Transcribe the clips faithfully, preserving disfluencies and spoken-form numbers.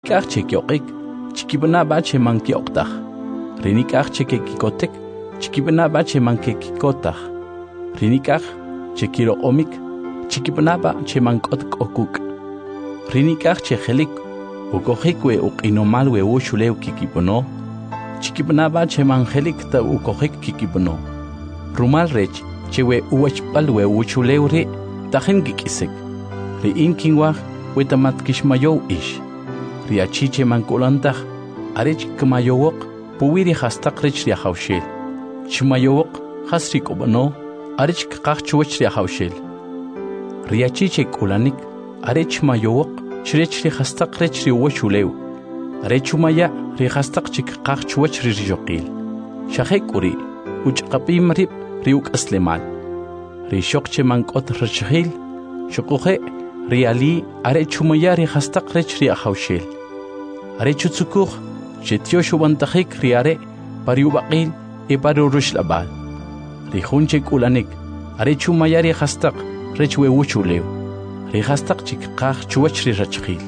Kar chekyoqik, chikibna bache manki oktah. Rinikar chekekikotek, chikibna bache manke kikotak. Rinikar chekiro omik, chikibna bache mankot okuk. Rinikar chehelik, ukohikwe ukinomalwe ushuleu kikipono. Chikibna bache mangelik ta ukohik kikipono. Rumal rech, chewe uwachpalwe uchuleu re, tajen gikisek. Ri inkinwach, wetamat kishmayow ish. Riachiche mankulantah, arech kmayowok, puwiri hastak rich riahaushel. Chmayowok, hasrik obano, arech kakchuach riahaushel. Riachiche kulanik, arech mayowok, chrech rihastak rich riwachuleu. Arechumaya rihastak chik kakchuach rijokil. Shahekuri, uchkapim rip riuk aslemal. Rishokche mankot rachhil, shokohe, riali, arechumaya rihastak rich riahaushel. Arechutsukuh, Chetiosh Wantahik riare, Pariubaqil, e Parurush labal. Rihunche kulanik, Arechu mayari hastak, Rechwe wuchuleu. Rihastak chikach chuachri rachhil.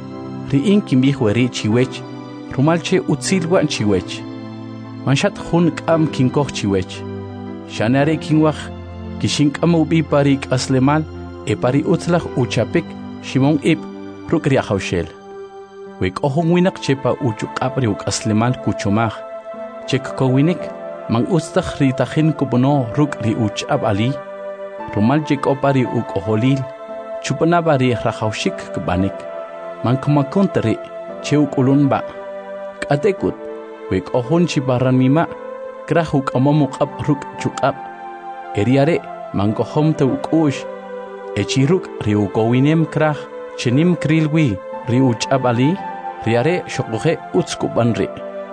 Ri inkimbihueri chiwech, Rumalche utsilwa chiwech. Manshat hun kam kinkoch chiwech. Shanare kinwach, Kishinkamubi parik aslemal, e pari utlach uchapik, Shimon ib, Rukriahaushel. Wek ohong winak chepa ujuk apri uk aslemal kuchomach. Chek ko winik, mang ustach ri tahin kubono ruk ri uch ab ali. Rumal chek opari uk oholil, chupanabari rahaushik kubanik. Mang kumakontari, che uk ulunba. Katekut, wek ohon chibaran mima, krahuk amamuk ab ruk chuk ab. Eriare, mang kohom te uk ush. Echiruk ri ukowinem krah, chenim krilwi. Ri uch abali, riare shokohe utskubanri.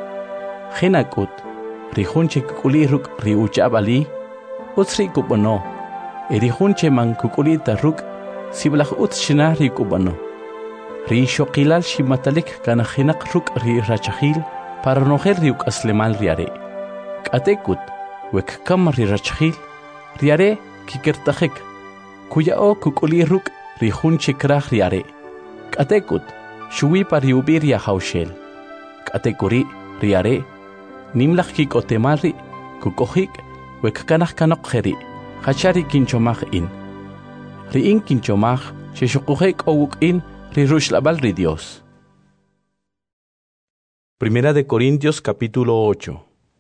Hinakut, rihunche kukuliruk ri uch abali, utsri kubano. Erihunche man kukulita ruk, siblach utshina ri kubano. Ri shokilal shimatalik kanahinak ruk ri rachahil, para noher riuk aslemal riare. Katekut, wek kam ri rachahil, riare kikertahek. Kuyao kukuliruk rihunche krah riare. Katekut, shui pariubir ya haushel. Katekuri, riare, nimlach kikotemari, kukohik, wek kanach kanokjeri, hachari kinchomach in. Ri in kinchomach, sheshokuhek owuk in, ri rushlabal ri Dios. Primera de Corintios capítulo ocho.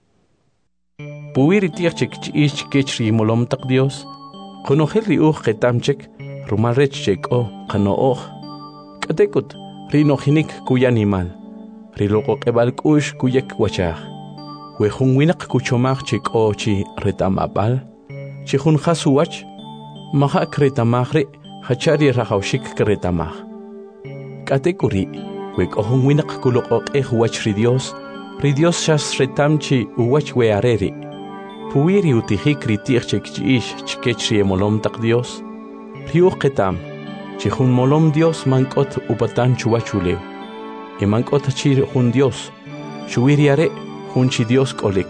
Puwiri tiachek chiich kechri molom tak Dios, konohel ri uch ketamchek, rumalrech chek o, kano och. Katekut, rino hinik kuya animal, riloko kebal kush kuyek wachach. Wehun winak kuchomach chik o chi retamapal, chihun hasuwach, mahak retamachre, hachari rahaushik kretamach. Katekuri, wek ohun winak kulokok eh wach ridios, ridios shas retamchi uwach weareri. Puwiri utihik ritiach chik chiish chikechri emolom tak Dios, riuch ketam. Chihun molom Dios mankot upatan chuachuleu. E mankot chir hun Dios. Chuiriare hun chi Dios kolik.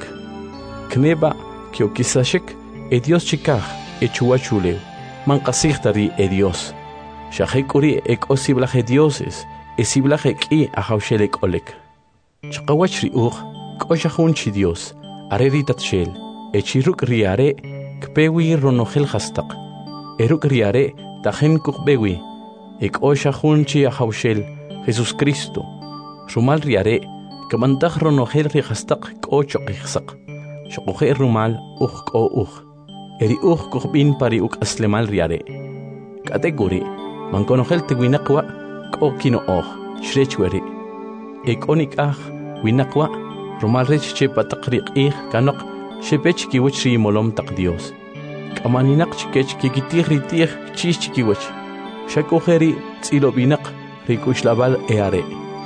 Kneba kio kisashek e Dios chikach e chuachuleu. Mankasichtari e Dios. Shahekuri ek osiblaje dioses. E siblaje ki a haushelek olek. Chakawachri ur kosha hun chi Dios. Areritat shel. E chiruk riare kpewi ronogel hastak. Eruk riare tajen kukbewi, ek osha junchi a haushel, Jesus Cristo. Rumal riare, kamantah ronogel rihastak kocho kihsak. Shokohe rumal uch ko uch. Eri uch kukbin pari uk aslemal riare. Kategori, mankonogel te winakwa, ko kino och, shrechweri. Ek onik ah, winakwa, rumal rech che patakrik ih kanok, shepech kiwachri molom tak Dios. Kamaninak chikech kikitir ritir chis chikiwach. Shakojeri tsilobinak rikushlabal eare.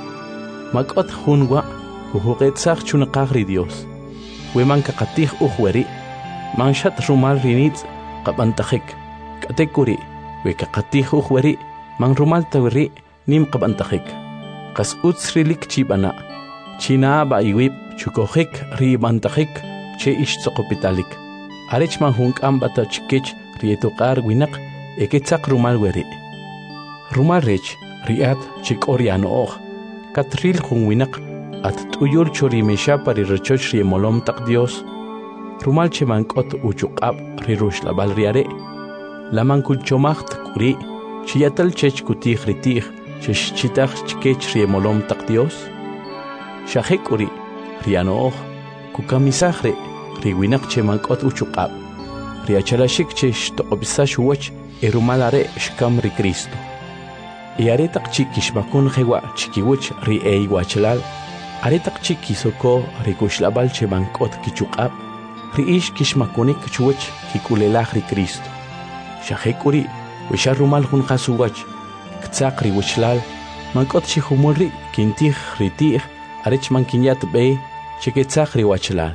Makot hunwa kuhuqetsach chunaqagri Dios. Weman kakatih uhweri. Manshat rumal rinitz qabantajik. Katekuri we kakatih uhweri. Man rumal tawri nim qabantajik. Kas utsrilik chibana. China ba iwib chukojik ribantajik che ishtsokopitalik. Arech man hunk ambata chikech rietokar winak eketsak rumal weri. Rumal rech riat chik oriano och katril jun winak at tuyur chori meshapa ri rechoch ri molom tak Dios rumal chemankot uchuqab ri rush la balriare laman kuchomacht kuri chiyatal chech kutih ritih chesh chitach chkech ri molom tak Dios shahekuri riano kukamisahre ri winak chemankot uchuqab ri achalashik chesh toqbisash wach erumalare shkam ri Cristo Iaretak chiki makun hewa chikiwuch ri ei wachalal aretak chiki soko ri kushlabal chemankot kichukab ri ish kishmakunik chuwach kikulelaj ri Cristo shahekuri wisharumal hun khasuwach ktsaq ri wachlal mankot chihumulri kintih ritih arech mankinyat be chiketzaq ri wachlal.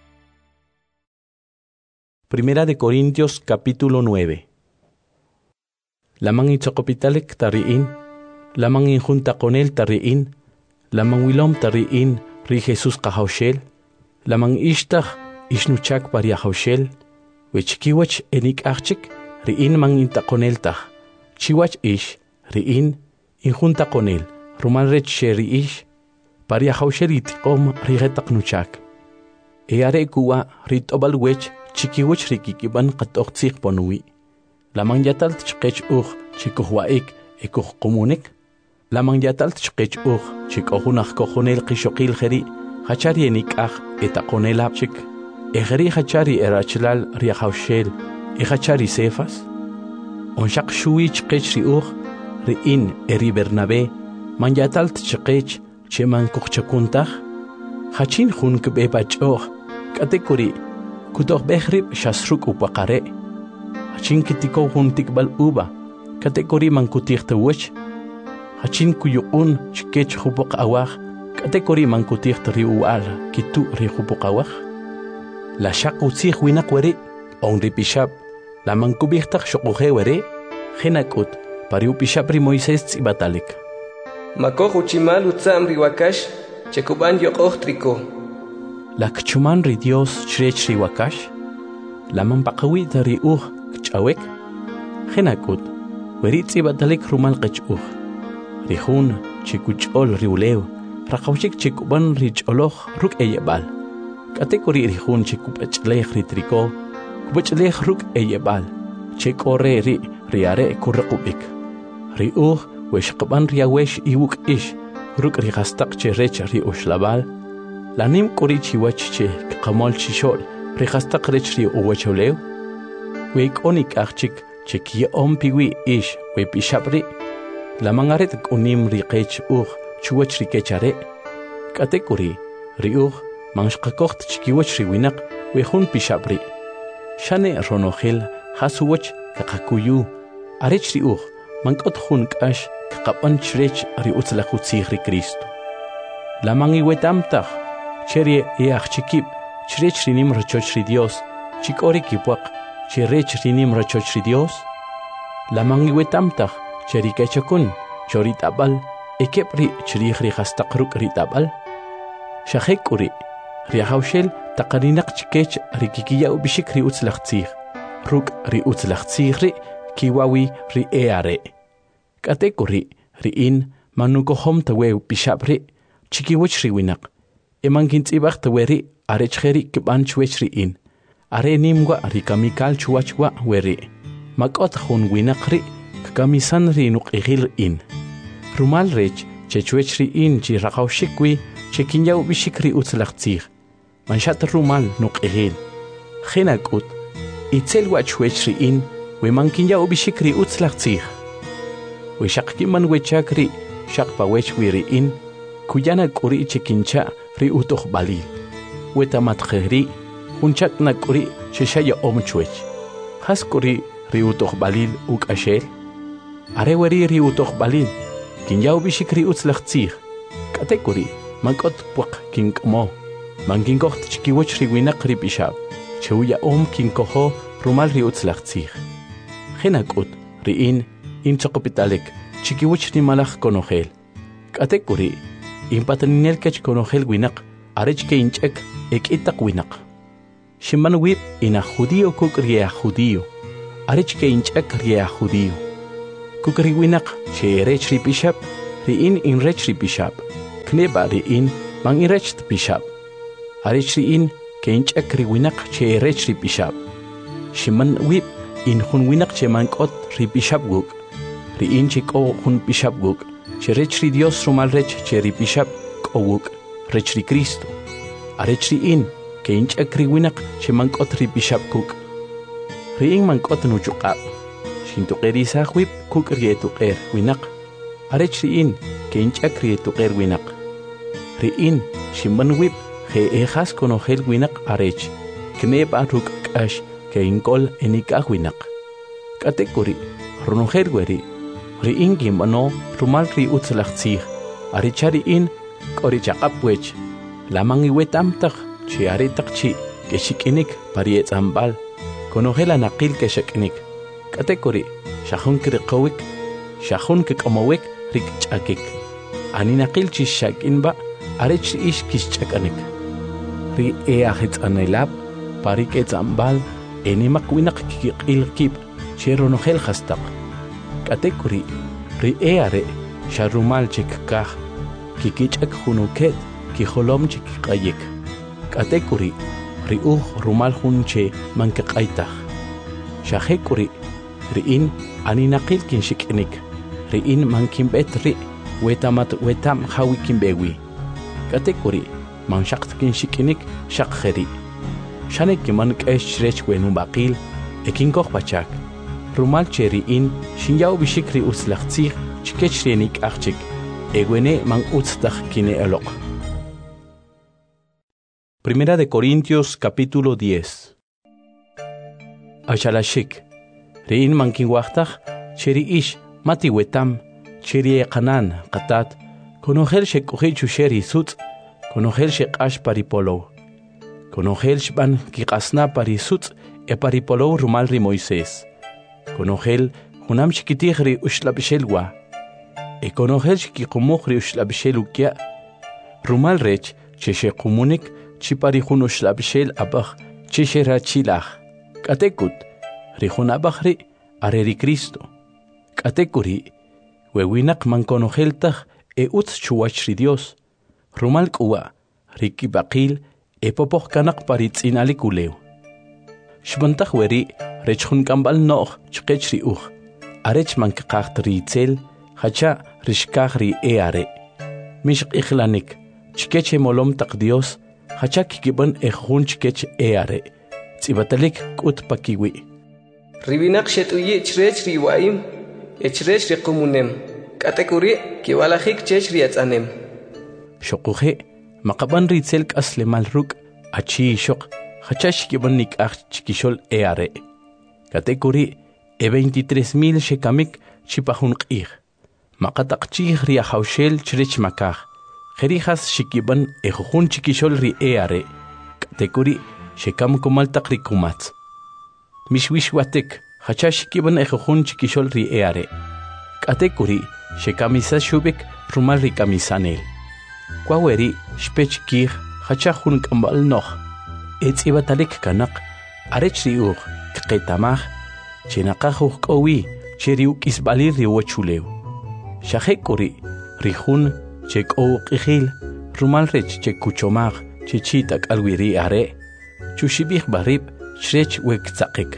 Primera de Corintios capítulo nueve. Lamang itzokopitalik tariin, lamang injunta con él tariin, lamang wilom tariin ri Jesús kahaushel, lamang ishtach ishnuchak paria haushel, wechkiwach enik achik riin mang inta con él tach, chiwach ish riin injunta con él, rumalrech sheri ish, paria haushel itikom rigetak nuchak. Eare kuwa ritobal wech chikiwach rikikiban katoktsik ponui. Lamang yatal tchkech uch chikuhwaik ekuh komunik. Lamang yatal tchkech uch chikohunach kohonel kishokil geri hachari enik ach etakonel apchik. Egeri hachari erachlal riahaushel e hachari sefas. Onshak shui chkech ri uch riin eri Bernabe man yatal tchkech cheman kuchchakuntach. Hachin hun kbe bachoch katekuri kutoh behrib shasruk upakare. Hachin kitiko hun tikbal uba, kategori man kutih tawach. Hachin kuyuun chikech hupok awach, kategori man kutih riual, kitu ri hupok awach. La shak utsih winak wari, on ripishab, la man kubihtak shokuhe wari, henakut, pariu pishab ri Moises tsibatalik. Makoh uchimal utsam riwakash, chekuban yokoh triko. La kchuman ri Dios chrech riwakash, la man pakawi tari uh, Chawek, Henakut, Weritzi batalik rumal qechuh. Rihun, chikuchol riuleo, Rakauchik chikuban rich oloch ruk eyebal. Katekori rihun chikupachlech ritriko, Kupachlech ruk eyebal, Chekore ri, riare kurakubik. Riuh, weshkaban riawesh iwuk ish, Ruk rihastak cherech ri ushlabal. Lanim kori chiwach che, Kamol chishol, Rihastak rech ri uwacholeo. Wek onik achik chekia ompiwi ish we pishabri la mangaret unim riqech ugh chuwach rikechare katekuri riugh manshqakocht chikiwach riwinak we hun pishabri shane ronohel hasuwach kaqakuyu arech riugh mankot hun kash kaqapan chrech ri utzlakhutsi ri Cristo la mangi wetamtach cherie each chikib chrech rinim rochoch ri Dios chikori kipwaq Cherech rinim rachoch ri Dios, la mangiwetamtach cherikechakun, choritabal, ekepri cherihri hastakruk ritabal. Shahekuri, riahaushel takarinak chikech rikikiya ubishik ri utzlachtzih, ruk ri utzlachtzih ri kiwawi ri eare. Katekuri, riin manukohom tawe pishabri, chikiwich riwinak, emangintzibach taweri arechheri kibanchwech riin. Are nimwa rikamikal chuachwa weri. Makot hun winakri, kamisan ri nuqihil in. Rumal rech, chechuechri in chi rakaushikwi, chekinyaw bishikri utzlachtzih. Manshat rumal nuqihil. Henakut, itzel wachuechri in, we mankinyaw bishikri utzlachtzih. We shakkiman wechakri, shakpa wechwiri in, kuyana kuri chekincha ri utoh balil. We tamatkheri. Hunchak na kuri sheshaya omchwech. Has kuri riutoh balil uk ashel. Areweri riutoh balil. Kinyaw bishik riutzlachtzih. Kate kuri mankot pwak kinkmo. Mankinkoht chikiwach riwinak ripishab. Chewya om kinkoho rumal riutzlachtzih. Henakut riin imchokopitalik chikiwach nimalach konohel. Kate kuri impatanинel kech konohel winak. Arech ke inchek ek itak winak. Shiman wip ina judío kukriya judío. Arech ke inchak riya judío. Kukri winak che rech ripishab, riin in rech ripishab. kneba ri'in man irech bishab. Arech ri'in ke inch'ek ri winaq che erech ri bishab. Shiman wib in hun winaq che mank'ot ri bishab guk. Ri'in che k'o hun bishab guk. Che rech ri Dios rumal rech che ri bishab k'o guk. Rech ri Cristo. Arech ri'in ke inch'ek ri winaq che mank'ot ri bishab guk. Ri'in mank'ot nuchuqab. Shintuqerisaj wib kuk ri etuqer winaq. Arech ri'in ke inch'ek ri etuqer winaq. Ri'in shiman wib je ejas konojel winaq arech. Kneb aruk k'ax ke inkol enikaj winaq. Katekuri runojel weri. Ri'in gimbano rumal ri utzlajtzij. Arecha ri'in k'ori chaqap wech. Lamang iwetamtaj che aretaq chi ke xikinik pari etzambal. Konojel anaqil ke shaknik. Katekuri shahun kriqowik. Shahun kikomowik rik ch'akik. Aninaqil chi shakinba arech ish kishch'akanik. Ri eajitz anelab parik etzambal enimaq winaq kiqil kib che ronojel hastaq. Katekuri ri eare sharumal chikkaj kikich'ak junuket kijolom chikiqayik. Katekuri ri uj rumal jun che mankiqaytaj. Shajekuri ri'in aninaqil kinshik'nik. Ri'in mankinb'et ri wetamat wetam hawi kinbewi. Katekuri man shaqt kinshik'nik shaqjeri. Shanek kiman k'esh rech wenu baqil ekinkoj pachak. Rumal che ri'in shinyaw bishik ri utzlajtzij chikech rienik ajchik. Egwene man utztaj kine eloq. Primera de Corintios capítulo diez. Ashalashik. Ri'in man kinwajtaj cheri ish mati wetam cheri eqanan qatat konojel shek'uji chusheri sutz konojel sheq'ax paripolow. Konojel shban kiqasna parisutz e paripolow rumal ri Moisés. Konojel junam shikitij ri uxlabixelwa. E konojel shikiqumuj ri uxlabixel ukya. Rumal rech che shequmunik chi pari jun uxlabixel abaj che sherachilaj. Katekut ri jun abaj ri are ri Cristo. Katekuri wewinaq man konojeltaj e utz chuwach ri Dios. Rumal k'uwa ri kibaqil e popoj kanaq paritz'inalik ulew. Shbantaj weri rech jun k'amb'al no'j chqech ri uj. Arech man kiqaxt ri itzel hacha rixkaj ri e are. Mixq'ijlanik chkech e molom taq Dios hacha kikib'an e jun chkech e are. Tz'ibatalik k'ut pakiwi. Ribinaq xet'uyi chrech ri waim echrech ri qumunem. Katekuri kiwalajik chech ri atz'anem. Xoquje maqaban ri itzel k'asle mal ruk' achi xoq hacha xikib'an nik'aj chikixol e are. Katekuri e veintitrés mil shekamik chipajun q'ij. Maqataq chij ri ajawxel chrech makaj. Jerijas xikib'an e jujun chikixol ri e are. Katekuri shekam kumal taq ri kumatz. Mixwixwatek hacha xikib'an e jujun chikixol ri e are. Katekuri shekamisa shubik rumal ri kamisanel. Kwaweri shpech kij hacha jun k'amb'al noj. E tz'ibatalik kanaq arech ri uj kqetamaj che naqaj uj k'owi che ri uk'isb'alil ri wochulew. Xajek'uri ri jun che k'o q'ijil rumal rech che kuchomaj che chita k'alwi ri are chuxib'ij barib chrech wektzaqik.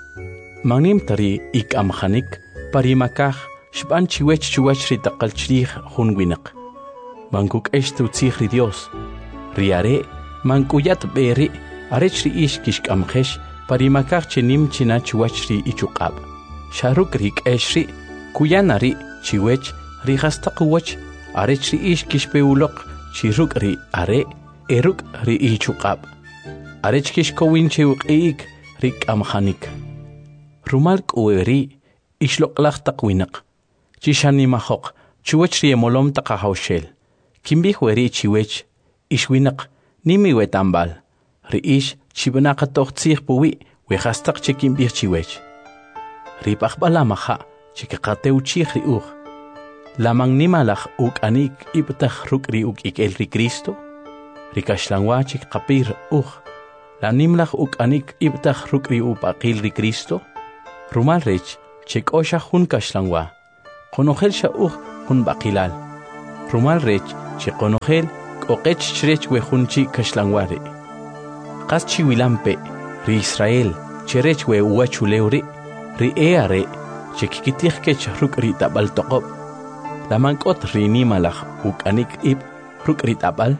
Manim tari ik'amjanik parimakaj xb'an chiwech chuwach ri taqal chrij jun winaq. Mankuk'ex tutzij ri Dios. Ri are mankuyat b'eri arech ri ix kixk'amjex parimakaj che nim china chuwach ri ichuq'ab'. Xaruk ri k'ex ri kuyana ri chiwech ri jastaq uwach arech ri ix kixpewuloq chiruk ri are eruk ri ichuq'ab'. Arech kixkowin che uq'i'ik ri k'amjanik. Rumal k'uweri ixloq'laj taq winaq. Chixanimajoq chuwach ri emolom taq ajawxel. Kimbij weri chiwech ix winaq nimi wetambal. Ri ix chib'naqa tojtzij puwi wejastaq che kimbij chiwech. Ri pajb'al amaja che kiqatew chij ri uj. Lamang nimalaj uk'anik ib'taj ruk' ri uk'ik'el ri Cristo. Ri kaxlanwa che qapir uj. La nimlaj uk'anik ib'taj ruk' ri ub'aqil ri Cristo. Rumal rech che k'o xa jun kaxlanwa. Qonojel xa uj jun b'aqilal. Rumal rech chiqonojel k'oqech chrech wejunchi kashlangware qas chiwilampe ri Israel cherech we uachulewri ri eare chikikitij kech ruk ri tabal toqob lamankot ri nimalaj ukanik ib ruk ri tabal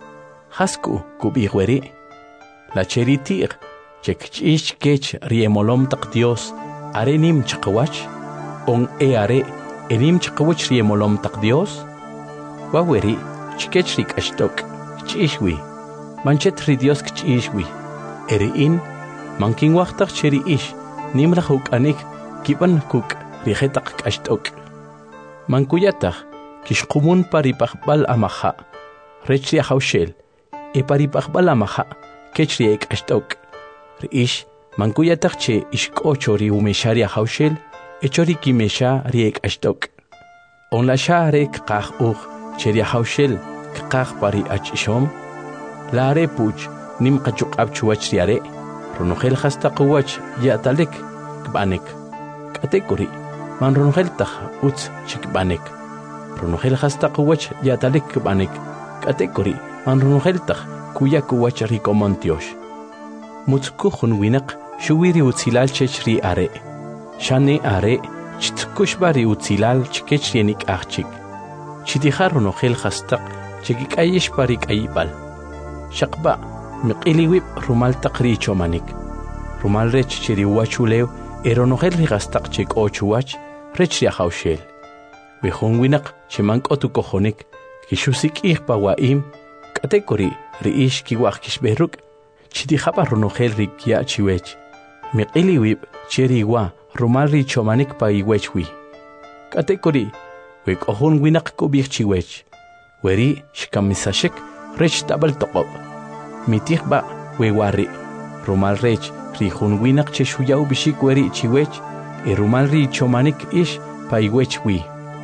hasku kubigweri la cheritir chekchish kech ri emolom taq Dios are nim chqawach on eare enim chqawach ri emolom taq Dios waweri chikech ri kashtok chishwi manchet ri Dios kchishwi eri in mankin waqtaq cheri ish nimlaj ukanik kiban kuk rijetaq kashtok mankuyataq kishqumun paripaqbal amaja rechri hawshel e paripaqbal amaja kechri ekashtok riish mankuyataq che ishk'ocho ri umesharia hawshel echori kimesha ri ekashtok on la share qaq uq cheri hawshel qaq pari achishom la are puch nim qachuqab chuwach riare runojel hastaqwach yatalek kbanek kategori man runojel taq utz chikbanek runojel hastaqwach yatalek kbanek kategori man runojel taq kuyakuwach rikomontiosh mutzkukhun winaq shuwiri utzilal chechri are shane are chitkushbari utzilal chikechrienik achchik chitijar runojel hastaq chikikayish parik ayibal shaqba miqiliwib rumal taqri chomanik rumal rech chiri wachulew eronojel rigastaq chik ochuwach rech ri hawshel wejun winaq chimank'otu kojonik kishusik ijpa waim kategori riish kiwaq kishberuk chitijapa runojel rikya chiwech miqiliwib chiri wa rumal ri chomanik pa iwechwi kategori wek'ojun winaq kubij chiwech weri shkamisashik rech tabal toqob mitijba wewari rumal rech ri jun winaq cheshuyaw bishik weri chiwech e rumal ri chomanik ish pa iwechwi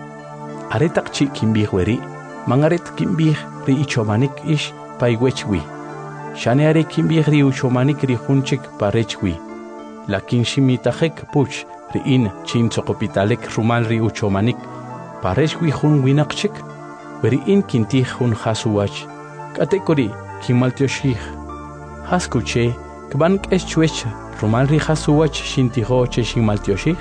aretaq chi kimbij weri mangaret kimbij ri ichomanik ish pa iwechwi shane are kimbij ri uchomanik ri junchik pa rechwi lakin shimitajek puch ri in chintzoqopitalek rumal ri uchomanik pa rechwi jun winaq chik weri in kintij jun hasuwach kategori kimaltioshij haskuche kban k'esh chwech rumal ri hasuwach shintijo che shimaltioshij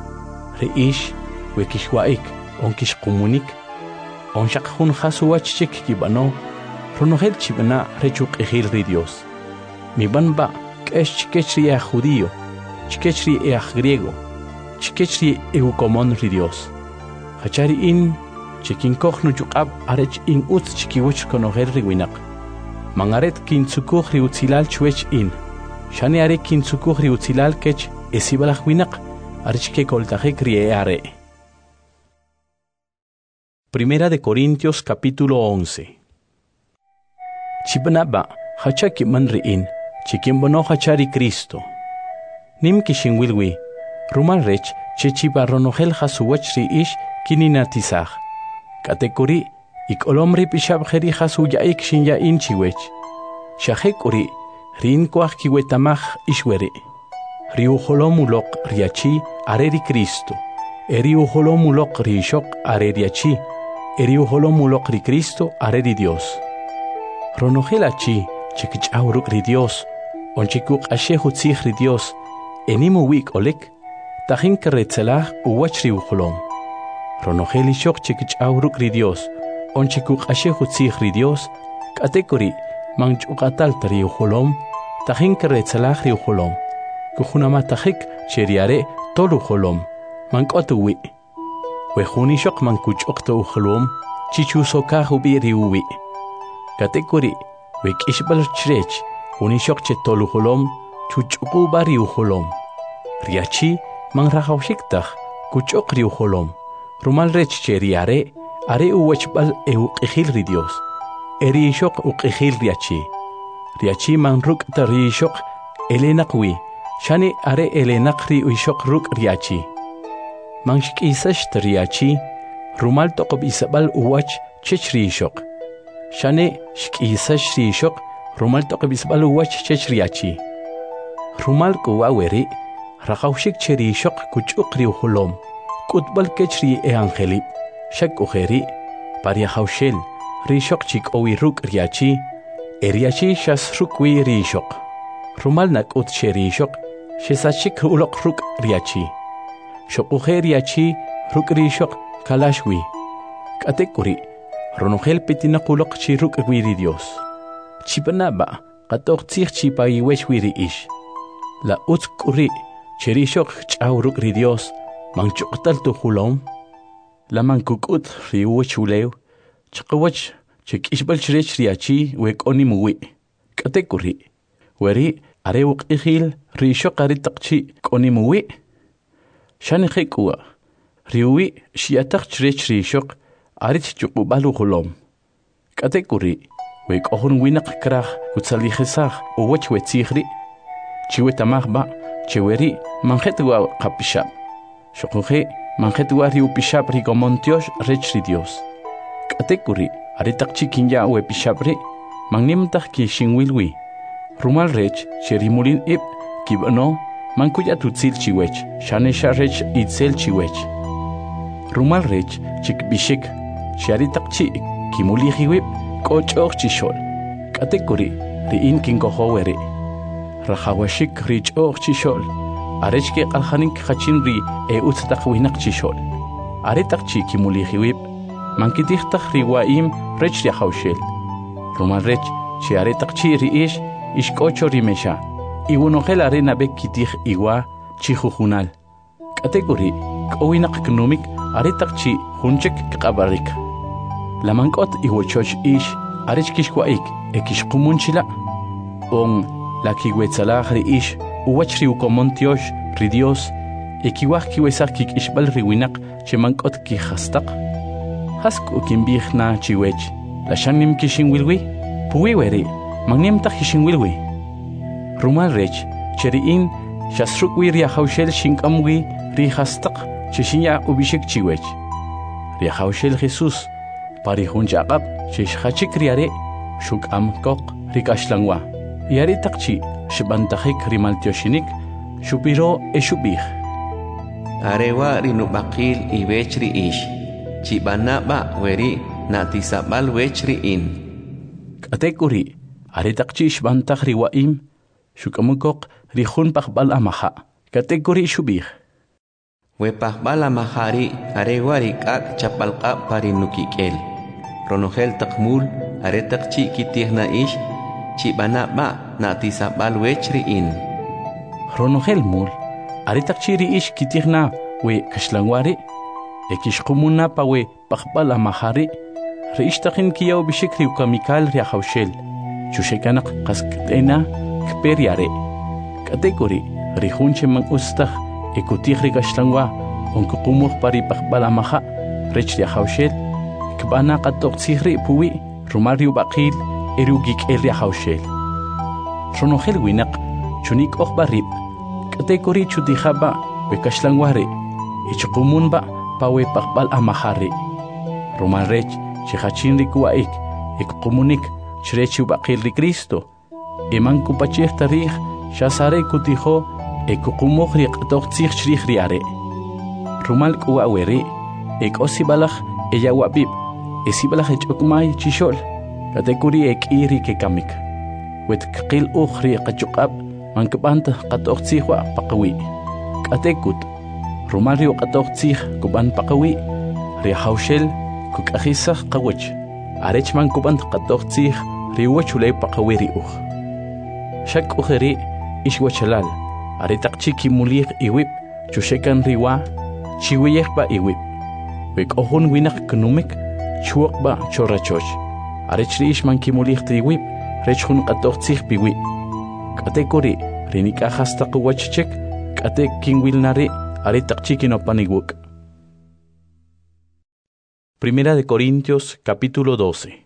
reish wekishwaik onkishqumunik onshaq jun hasuwach chik kibano runojel chibna rechuq ejil ri Dios mibanba k'esh chikechri ej judío chikechri ej griego chikechri eukomon ri Dios hachari in chikinkoj nuchuqab arech in utz chikiwach konojel ri winaq mangaret kintsukuj ri utzilal chwech in shane are kintsukuj ri utzilal kech esibalaj winaq arech ke koltajek ri eare. Primera de Corintios capítulo once. Chibnaba hachaki man ri in chikimbono hachari Cristo nim kishinwilwi rumal rech chechiba ronojel hasuwach ri ish kininatizaj kategori ikolomri pishabjeri hasuyaik shinya inchiwech shajekuri rin kwaj kiwetamaj ishweri riujolomulok riachi areri Cristo eriujolomulok rishok areriachi eriujolomulok ri Cristo areri Dios ronojelachi chikich'awruk ri Dios onchikuk ashejutzij ri Dios enimu wik olek tajin keretzelaj uwach ri ujolom ronojel ishok chikich'awruk ri Dios onchikuk ashejutzij ri Dios kategori manch'uqatal ri ujolom tajin keretzelaj ri ujolom kujunamatajik cheriare tol ujolom mank'otu wi wejun ishok mankuch'uqto ujolom chichusokaj ubi ri uwi kategori wek'ishbal chrech jun ishok che tol ujolom chuch'uquba ri ujolom riachi manrajawxiktaj kuch'uq ri ujolom rumal rech cheriare are uwachbal euq'ijil ri Dios eri ishok uq'ijil riachi riachi manruk'ta ri ishok elenaq wi shane are elenaq ri ishok ruk' riachi manxk'isaxt riachi rumal toqob isabal uwach chech ri ishok shane xk'isax ri ishok rumal toqob isabal uwach chech riachi rumal kuwaweri raqawxik che ri ishok kuch'uq ri ujolom k'utbal kech ri eangelib shak ujeri pariajawxel rishok chik owi ruk riachi, eriachi shas rukwi rishok. Rumal nak ut she rishok, shesachik ulok ruk riachi. Shokuhe riachi ruk rishok kalashwi. Katekuri, ronogel petinakulok chi ruk wiri Dios. Chipanaba, katok tsich chipa iwech wiri ish. La ut kuri, cherishok chau ruk ri Dios, manchuktal tu hulom. La mankukut riuwe chuleu, chakawach chik ishbal chirech riachi wek oni muwi. Katekuri, weri arewuk ihil rishok aritakchi koni muwi. Shani khekua, riuwi shiatak chirech rishok arich chukubalu hulom. Katekuri, wek ohun winak krach kutsalijesach uwech wetzihri. Chiwe tamahba, cheweri manjetwa kapishab. Shokuhe manjetwa riu pishab rigomontiosh rech ri Dios. Katekuri, aritak chikinya we pishabri, mangnimtak ki shingwilwi. Rumal rech, cherimulin ip, kibano, mankuya tutzil chiwech, shanesha rech itzel chiwech. Rumal rech, chik bishik, sharitak chi, kimulihiwip, kochoch chishol. Katekuri, riin kinkohoweri. Rahawashik rich och chishol. Arechke alhanik hachin ri e utsak winak chishol. Aretak chi kimulihiwip, mankitihtak riwaim rech yahaushel. Rumal rech, chi aretak chi riish, ishkocho rimesha. Iwunogel arena bek kitih iwa chihujunal. Kategori, kowinak knumik, aretak chi hunchek kabarik. Lamankot iwochoch ish, arechkishwaik, ekishkumunchila. On la kiwetzalah ri ish, uwach riukomontiosh, ri Dios, ekiwah kiwezak kik ishbal riwinak, chemankot kihastak. Hask ukimbih na chiwech, la shanim kishinwilwi, puwiweri, magnim tak kishinwilwi. Rumal rech, cheriin, shasrukwi riahaushel shinkamwi, rihastak, chishinya ubishik chiwech. Riahaushel Jesus, parihun jaqab, chishachik riare, shukam kok, rikashlangwa. Yari takchi, shibantakik rimaltioshinik, shupiro e shubih. Arewa rinubakil iwech ri ish, chibanaba weri natisabal wech ri in. Katekuri, are takchi shibantak riwaim, shukamukok rihun pakbal amaha. Katekuri shubih. We pakbal amahari, arewa rikak chapalka parinukikel. Ronogel takmul, are takchi kitihna ish, chibanaba natisabal wech ri in. Ronogel mul, aritak chiri ish kitihna we kashlangwari, ekishkumuna pa we pakbal amahari, reishtakin kiyaw bishikri ukamikal riahaushel, chushekanak kaskatena kperiare. Kategori, rihunche mang ustah, ekutihri kashlangwa, onkukumuk pari pakbal amaha, rech riahaushel, kbana katok tsihri puwi, rumariu bakil, erugik el riahaushel. Ronogel winak, chunik och barib, kategori chutihaba, we kashlangwari, ichukumunba, pa we pakbal amahari. Roman rech, chihachin rikuaik, ekumunik, chrechu bakil ri Cristo, eman kupachich tarih, shasare kutiho, ekukumok riqtok tzich chrich riare. Rumal kuaweri, ek osibalach, ella wabib, esibalach echukmai chishol, kategori ek iri ke kamik. Wet kqil ukhri qachukab, mankabant qatok tzihwa paqawi. Katekut, rumario qatok tzih kuban paqawi, riahaushel, kukajisach qawach, arech mankubant qatok tzih, riwachulay paqawi riuch. Shak ukheri, ishwachalal, aretakchi kimulich iwip, chushekan riwa, chiwiyek ba iwip. Wek ohun winak knumik, chuak ba chorachoch. Arech riish man kimulich triwip, rechun qatok tzih piwi. Katekori, rinika hasta kuwachchek, kate kingwilnari, aretakchi kinopanigwuk. Primera de Corintios, capítulo doce.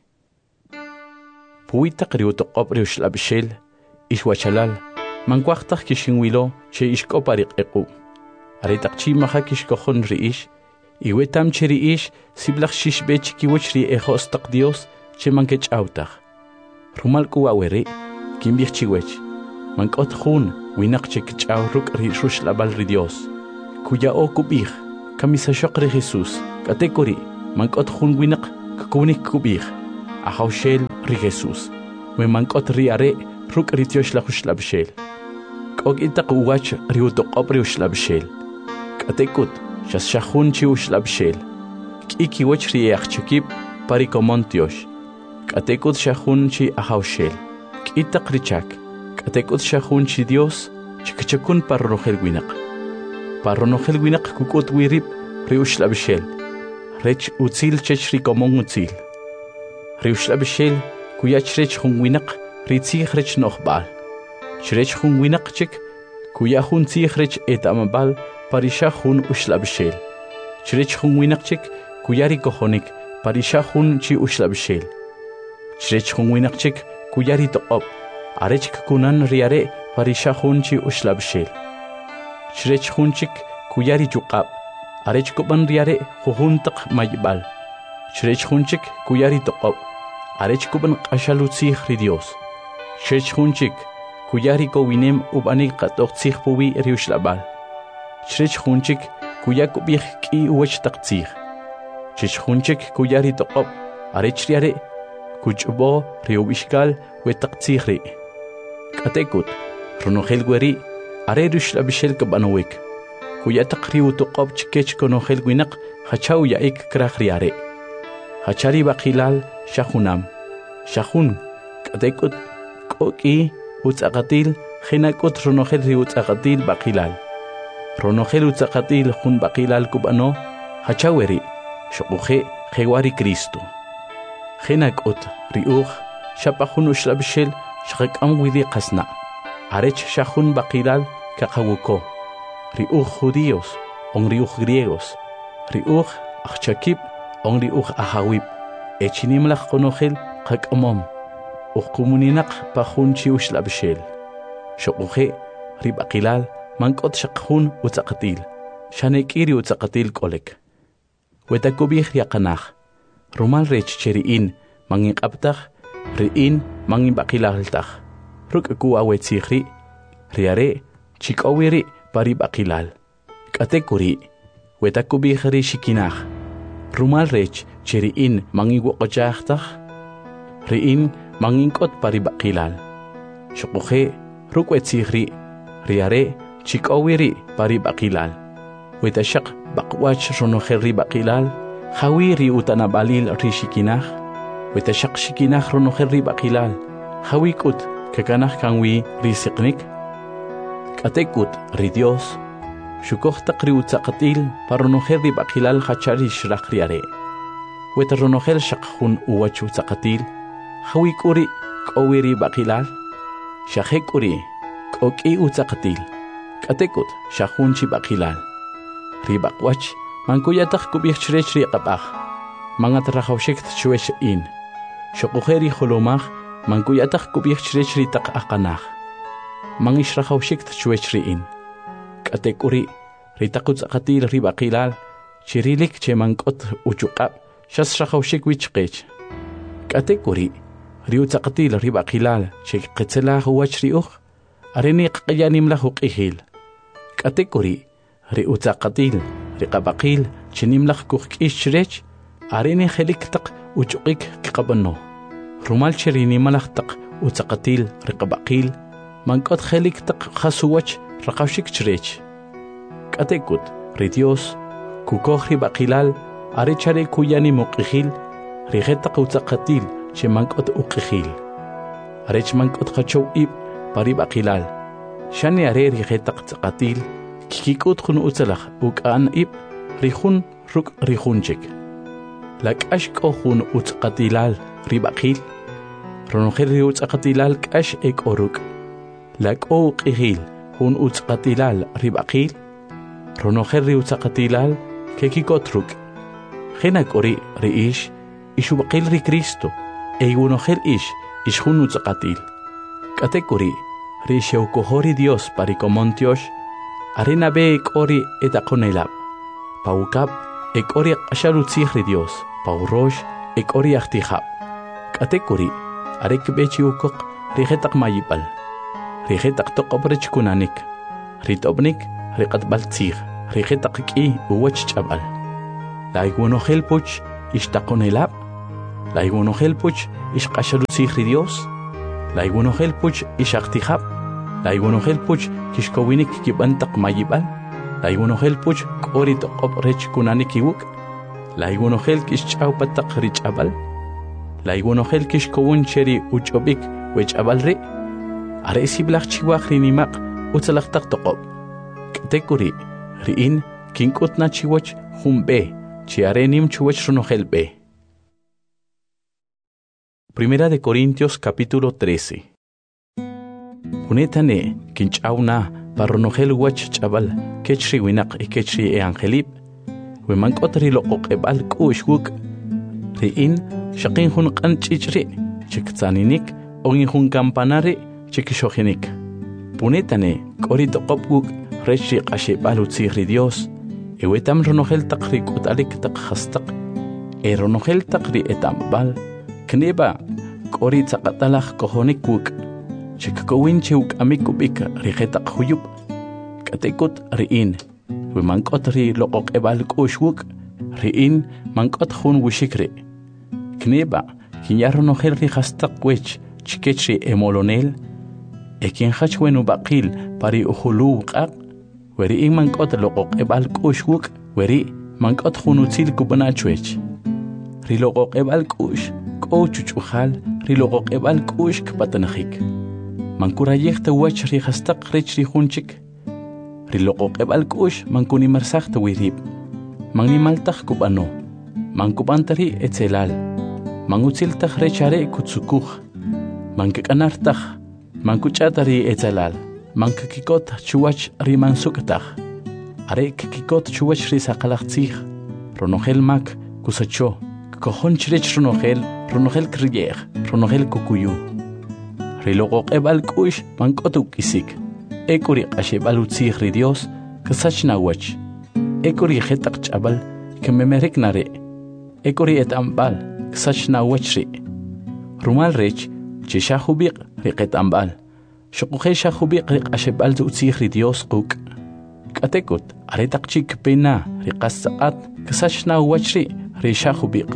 Puita kriutoqop riushlabshel, ishwachalal, mankwachtak kishingwilo, che ishkoparik eku. Aretakchi maha kishkohon riish, iwetam che riish, siblach shishbech kiwach ri ehostak Dios, che mankech autach. Rumal kuwaweri, kimbich chiwech, mankot hun, winak che kichauruk ri rushlabal ri Dios. Kuya o kubich, kamisashok ri Jesus, katekori, mankot hun winak kukunik kubich. ahawshel ri Jesus we mankot ri are ruk rityosh la khuslabshel kok itaq uwach ri utoqop ri ushlabshel katekut shas shahun chi ushlabshel iki wach ri yakhchukip pari komontiosh katekut shahun chi ahawshel itaq richak katekut shahun chi Dios chikchakun parrohel winaq parrohel winaq kukut wirib ri ushlabshel rech utzil chech ri komon utzil ri ushlabshel kuyach rech hun winaq ri tzig rech nochbal shrech hun winaq chik kuya hun tzig rech etamabal parisha hun ushlabshel shrech hun winaq chik kuyari kohonik parisha hun chi ushlabshel shrech hun winaq chik kuyari toqop arech kunan riare parisha hun chi ushlabshel shrech hun chik kuyari chuqab arech kuban riare huhuntaq maybal shrech hun chik kuyari toqop arech kuban qashalutzig ri Dios shrech hun chik kuyari ko winem ubani qatoq tzig puwi riushlabal shrech hun chik kuyak ubih ki uwach taqtzig shrech hun chik kuyari toqop arech riare kuchbo riubishkal we taqtzig ri katekut ronogel gweri are riushlabshel kabanowik kuyataq riu toqop chikech konogel winaq hachaw yaik krach riare hachari baqilal shahunam shahun katekut koki utzaqatil khinakut ronogel ri utzaqatil baqilal ronogel utzaqatil hun baqilal kubano hachaweri shoquje khewari Cristo khinakut riuj shapahun ushlabshel shaqam widi qasna arech shahun baqilal kaqawuko riuj judíos on riuj griegos riuj achakip on riuj ahawib echinimlaq konogel qaqamom uqumuninaq pahun chi ushlabshel shoquje ribaqilal mankot shaqhun utzaqatil shanekiri utzaqatil kolek wetakubih yaqanaj rumal rech cheriin manginqabtaj riin manginbaqilaltaj ruk'ku awetzigri riare chik'owiri paribaqilal k'atekuri wetakubih ri shikinaj rumal rech cheriin manginwoqojajtaj riin manginkot paribaqilal shoquje ruk'wetzigri riare chik'owiri paribaqilal wetashaq baqwach ronogel ri baqilal hawi ri utanabalil ri shikinaj wetashaq shikinaj ronogel ri baqilal hawi kut kakanaj kanwi ri siqnik k'atekut ri Dios shukoj taq ri utzaqatil paronogel ri baqilal hachari shraq riare weta ronogel shaqjun uwach utzaqatil hawi kuri k'owi ri baqilal shaje kuri k'oki utzaqatil k'atekut shajun chi baqilal ri baqwach mankuyataq kubih chrech ri qabaj mangat rajawshik tchwesh in shoqujeri holomaj mankuyataq kubih chrech ri taq aqanaj mangish rajawshik tchwesh ri in k'atekuri ri taqutzaqatil ri baqilal chirilik che mankot uchuqab shas rajawshik wichqech k'atekuri ri utzaqatil ri baqilal che qetzelaj uwach ri uj areni qqiyanimlaj uq'ijil k'atekuri ri utzaqatil ri qabaqil chinimlaj kujk'ix chrech areni jelik taq uchuqik qabano rumal cherinimlaj taq utzaqatil ri qabaqil mankot jelik taq khasuwach raqawshik chrech k'atekut ri Dios kukoj ri baqilal are chare kuyani muq'ijil ri jetaq utzaqatil che mankot uq'ijil arech mankot qachow ib pari baqilal shani are ri jetaq tzaqatil kikikut khun utzalaj uk'an ib rihun ruk rihunchik lak'ash k'ojun utzqatilal ri baqil ronogel ri utzqatilal k'ash ek'oruk lak'o uq'ijil jun utzqatilal ri baqil ronogel ri utzqatilal kekikotruk jenak'ori ri ish ixubaqil ri Cristo eygunogel ish ixjun utzqatil k'atekuri ri xewkojori Dios parikomontiosh arena be ek'ori etaqonelab paukab ek'ori q'ashalutzij ri Dios paurosh ek'ori ajtijab k'atekuri arek bechi ukoq ri jetaq mayib'al ri jetaq toq'op rech kunanik ri t'obnik ri q'atb'al tzij ri jetaq k'i uwach ch'ab'al la eygunojel puch ixtaqonelab la igunojel puch ish qashalutzihri Dios, la igunojel puch ish aqtihab, la igunojel puch kishkowinik kibantaq mayibal, la igunojel puch qorit qob rech kunanikiwuk, la igunojel kishch'aw pataq rich'abal, la igunojel kishkowun cheri uch'obik wech'abal ri, are siblaq chiwaq rinimaq utzalaqtaq toqob, k'tekuri ri'in kink'utna chiwach jumbe, chiarenim chuwach runojel be. Primera de Corintios capítulo trece. Unetane kinch'awna parronojel wach chabal kechri winaq y kechri e angelib wemank'otri loqoq'eb'al k'u'xwuk ri'in shaqin jun q'an ch'ich'ri chiktzaninik ogin jun kampanari chikixojinik punetane k'ori toqob'wuk rechri q'axeb'al utzijri Dios ewetam ronojel taq ri k'ut'alik taq jastaq e ronojel taq ri etamb'al kneba k'ori tzaqatalaj kojonik wuk chikkowin chiwk'amik kub'ik rijetaq juyub k'atekut ri'in wemank'ot ri loqoq'eb'al k'u'xwuk ri'in mank'ot jun wixik ri' kneba kinya ronojel ri jastaq wech chikech ri emolonel e kinjach wen ub'aqil pari ujulu wq'aq weri'in mank'ot loqoq'eb'al k'u'xwuk weri' mank'ot jun utzil kub'na chwech ri loqoq'eb'al k'u'x k'o chuch'ujal ri loqoq'eb'al k'u'x kpatanajik mankurayejta wach ri jastaq rech ri junchik ri loqoq'eb'al k'u'x mankunimarsajta wirib mannimaltaj kub'ano mankub'antari etzelal mangutziltaj rech are kutzukuj mankik'anartaj mankuch'ata ri etzelal mankikikot chuwach ri mansuk'taj are kikikot chuwach ri saqalajtzij ronojel mak kusacho kojon chirech ronojel ronojel kriyej ronojel kukuyu ri loqoq'eb'al k'u'x mank'ot uk'isik ek'uri q'axeb'al utzij ri Dios kasach nawach ek'uri jetaq ch'abal kememerik nare ek'uri et'amb'al kasach nawach ri rumal rech chi xajubiq ri qet'amb'al xoquje xajubiq ri q'axeb'al utzij ri Dios quk' k'atekut are taq chik pena ri qassaqat kasach nawach ri ri xajubiq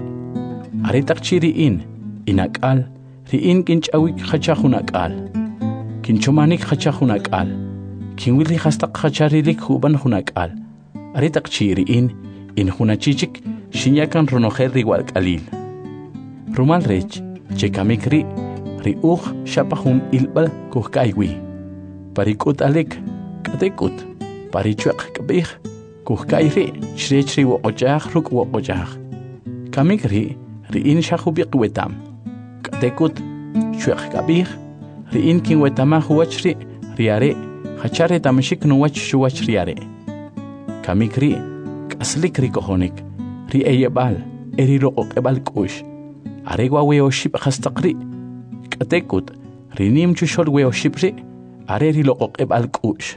are taq chi ri'in inak'al ri'in kinch'awik jacha jun ak'al kinchomanik jacha jun ak'al kinwil ri jastaq jacharilik jub'an jun ak'al are taq chi ri'in in jun achichik xinyakan ronojel ri walk'alil rumal rech chekamik ri' ri uj xapa jun ilb'al kujk'aywi pari k'ut'alik k'atekut pari chweq k'b'ij kujk'ay ri' chirech ri woq'och'aj ruk' woq'och'aj kamik ri' ri'in xajubiq wetam k'atekut chweq k'ab'ij ri'in kinwetamaj wach ri' ri are jachare tamxik nuwach xuwach ri are kamik ri' k'aslik ri kojonik ri eyeb'al e ri loqoq'eb'al k'u'x are wa weoxib' jastaq ri' k'atekut ri nim chuxol weoxib' ri' are ri loqoq'eb'al k'u'x.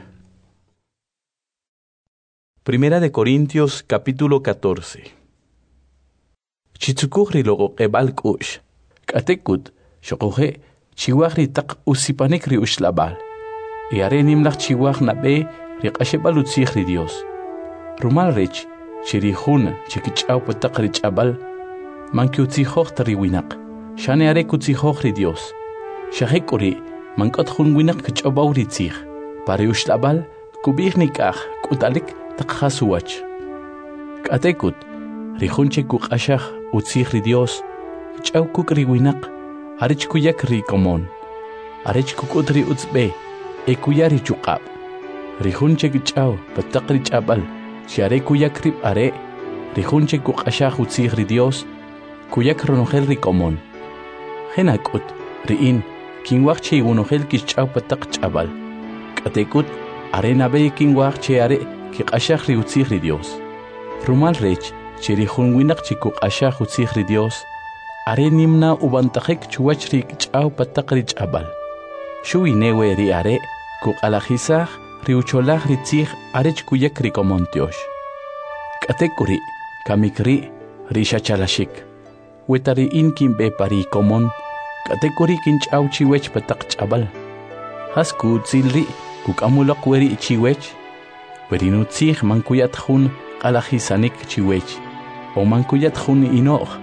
Primera de Corintios capítulo catorce. Chitzukuj ri loqoq'eb'al k'u'x k'atekut xoquje chiwaj ri taq usipanik ri uxlab'al y are nimlaj chiwaj nab'e ri q'axeb'al utzij ri Dios rumal rech chiri jun chikich'aw pataq ri ch'ab'al mankiutzijoj ta ri winaq xane are kutzijoj ri Dios xajek'uri mank'ot jun winaq kich'ob'aw ri tzij pari uxlab'al kub'ij nik'aj k'ut'alik taq jasuwach k'atekut ri jun chikuq'axaj utzij ri Dios ch'aw kuk' ri winaq arech kuyak ri komon arech kuk'ut ri utzb'e e kuya ri chuq'ab' ri jun chekch'aw pataq ri ch'ab'al xare kuyak rib' are ri jun chekuq'axaj utzij ri Dios kuyak ronojel ri komon jena k'ut ri'in kinwaj che igunojel kixch'aw pataq ch'ab'al k'atekut are nab'e kinwaj che are kiq'axaj ri utzij ri Dios rumal rech che ri jun winaq chikuq'axaj utzij ri Dios are nimna ubantajek chuwach ri ch'aw pataq ri ch'ab'al xuwinewe ri are kuq'alajisaj ri ucholaj ri tzij arech kuyak ri komon tyox k'atekuri kamik ri ri xachalaxik weta ri'in kinb'e pari komon k'atekuri kinch'aw chiwech pataq ch'ab'al jas ku'utzil ri kuk'amulaq we ri chiwech weri nutzij mankuyat jun q'alajisanik chiwech o mankuyat jun ino'j